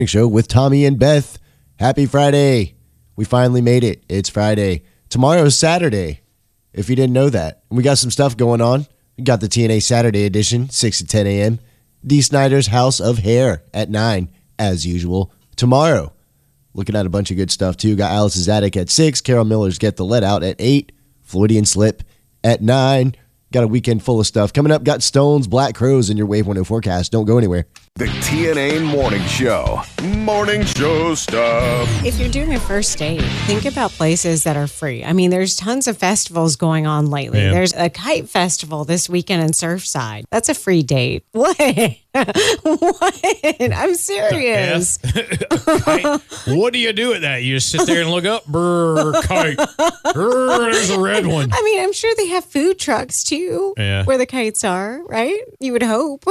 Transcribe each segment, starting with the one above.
Show with Tommy and Beth. Happy Friday. We finally made it. It's Friday. Tomorrow's Saturday, if you didn't know that. We got some stuff going on. We got the TNA Saturday edition, 6 to 10 a.m. Dee Snider's House of Hair at 9, as usual. Tomorrow, looking at a bunch of good stuff, too. Got Alice's Attic at 6. Carol Miller's Get the Let Out at 8. Floydian Slip at 9. Got a weekend full of stuff. Coming up, got Stones, Black Crows in your Wave 104 forecast. Don't go anywhere. The TNA Morning Show. Morning show stuff. If you're doing a first date, think about places that are free. I mean, there's tons of festivals going on lately. Yeah. There's a kite festival this weekend in Surfside. That's a free date. What? What? I'm serious. Kite. What do you do with that? You just sit there and look up. Brr, kite. Brr, there's a red one. I mean, I'm sure they have food trucks too, where the kites are, right? You would hope.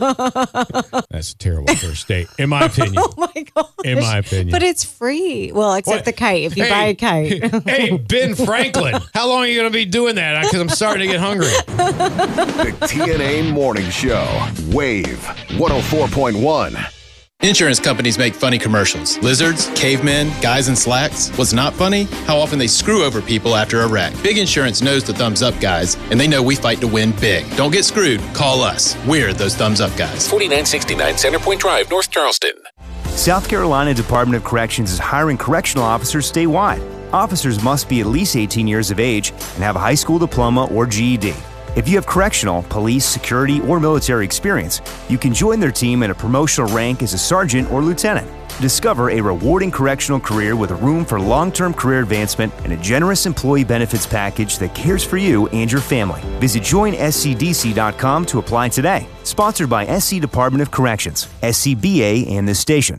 That's a terrible first date, in my opinion. Oh my gosh. In my opinion. But it's free. Well, except the kite. If you buy a kite. Hey, Ben Franklin, how long are you going to be doing that? Because I'm starting to get hungry. The TNA Morning Show. Wave 104.1. Insurance companies make funny commercials. Lizards, cavemen, guys in slacks. What's not funny? How often they screw over people after a wreck. Big Insurance knows the thumbs up guys, and they know we fight to win big. Don't get screwed. Call us. We're those thumbs up guys. 4969 Centerpoint Drive, North Charleston. South Carolina Department of Corrections is hiring correctional officers statewide. Officers must be at least 18 years of age and have a high school diploma or GED. If you have correctional, police, security, or military experience, you can join their team at a promotional rank as a sergeant or lieutenant. Discover a rewarding correctional career with room for long-term career advancement and a generous employee benefits package that cares for you and your family. Visit joinscdc.com to apply today. Sponsored by SC Department of Corrections, SCBA, and this station.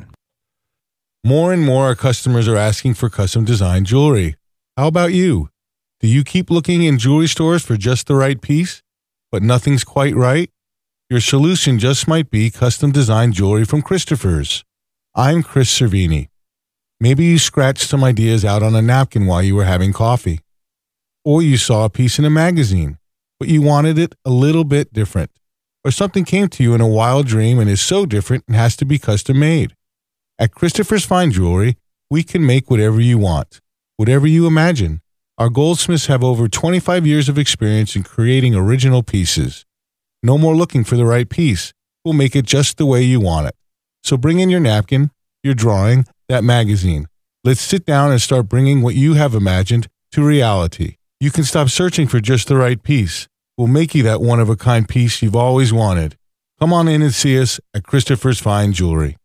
More and more customers are asking for custom design jewelry. How about you? Do you keep looking in jewelry stores for just the right piece, but nothing's quite right? Your solution just might be custom design jewelry from Christopher's. I'm Chris Cervini. Maybe you scratched some ideas out on a napkin while you were having coffee. Or you saw a piece in a magazine, but you wanted it a little bit different. Or something came to you in a wild dream and is so different it has to be custom made. At Christopher's Fine Jewelry, we can make whatever you want, whatever you imagine. Our goldsmiths have over 25 years of experience in creating original pieces. No more looking for the right piece. We'll make it just the way you want it. So bring in your napkin, your drawing, that magazine. Let's sit down and start bringing what you have imagined to reality. You can stop searching for just the right piece. We'll make you that one-of-a-kind piece you've always wanted. Come on in and see us at Christopher's Fine Jewelry.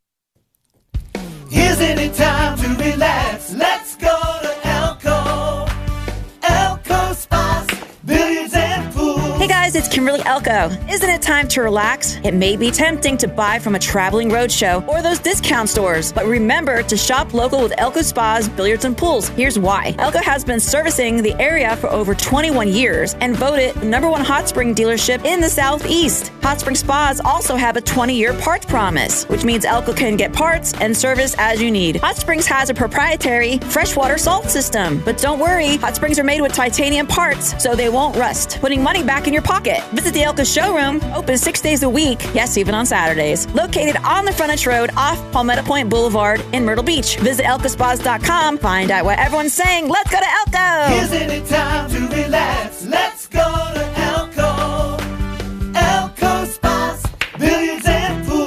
Isn't it time to relax? Let's go to Elko. Elko Spas, billiards and pool. Hey guys, it's Kimberly Elko. Isn't it time to relax? It may be tempting to buy from a traveling roadshow or those discount stores, but remember to shop local with Elko Spas, Billiards and Pools. Here's why. Elko has been servicing the area for over 21 years and voted the #1 hot spring dealership in the Southeast. Hot Spring Spas also have a 20-year parts promise, which means Elko can get parts and service as you need. Hot Springs has a proprietary freshwater salt system, but don't worry, Hot Springs are made with titanium parts, so they won't rust, putting money back in your pocket. Visit the Elko showroom, open 6 days a week, yes, even on Saturdays. Located on the frontage road off Palmetto Point Boulevard in Myrtle Beach. Visit elkospas.com, find out what everyone's saying. Let's go to Elko! Isn't it time to relax? Let's go to Elko. Elko Spas, billiards and pools.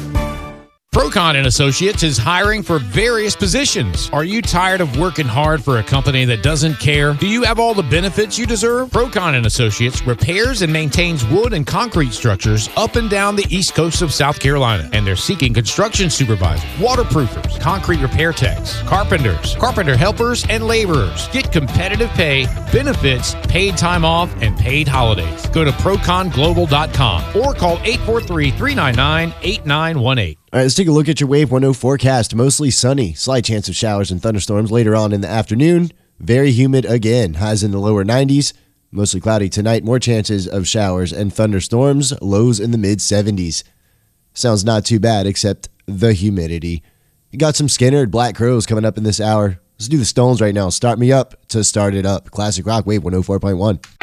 Procon and Associates is hiring for various positions. Are you tired of working hard for a company that doesn't care? Do you have all the benefits you deserve? Procon and Associates repairs and maintains wood and concrete structures up and down the east coast of South Carolina, and they're seeking construction supervisors, waterproofers, concrete repair techs, carpenters, carpenter helpers, and laborers. Get competitive pay, benefits, paid time off, and paid holidays. Go to proconglobal.com or call 843-399-8918. All right, let's take a look at your Wave 104 forecast. Mostly sunny, slight chance of showers and thunderstorms later on in the afternoon. Very humid again, highs in the lower 90s. Mostly cloudy tonight, more chances of showers and thunderstorms, lows in the mid-70s. Sounds not too bad, except the humidity. You got some Skinner, Black Crows coming up in this hour. Let's do the Stones right now. Start Me Up to start it up. Classic Rock, Wave 104.1.